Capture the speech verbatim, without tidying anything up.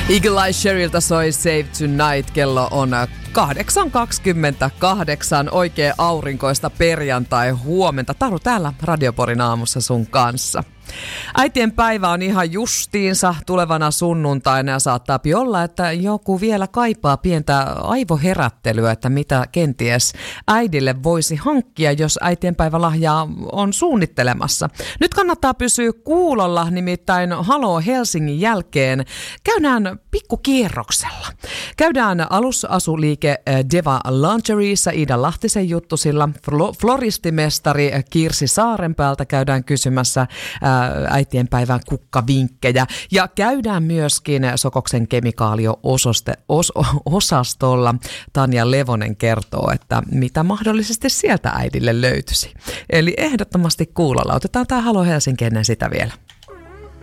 Eagle Eye Sherilta soi Save Tonight. Kello on kahdeksan kaksikymmentäkahdeksan. Oikein aurinkoista perjantai huomenta. Taru täällä Radioporin aamussa sun kanssa. Äitien päivä on ihan justiinsa tulevana sunnuntaina ja saattaa olla, että joku vielä kaipaa pientä aivoherättelyä, että mitä kenties äidille voisi hankkia, jos äitien päivälahjaa on suunnittelemassa. Nyt kannattaa pysyä kuulolla, nimittäin Haloo Helsingin jälkeen käydään pikkukierroksella. Käydään alusasuliike Deva Lingerieissa Iida Lahtisen juttusilla. Floristimestari Kirsi Saarenpäältä käydään kysymässä äitienpäivän kukkavinkkejä. Ja käydään myöskin Sokoksen kemikaalio-osastolla. Tanja Levonen kertoo, että mitä mahdollisesti sieltä äidille löytyisi. Eli ehdottomasti kuulolla. Otetaan tämä Haloo Helsinki ennen sitä vielä.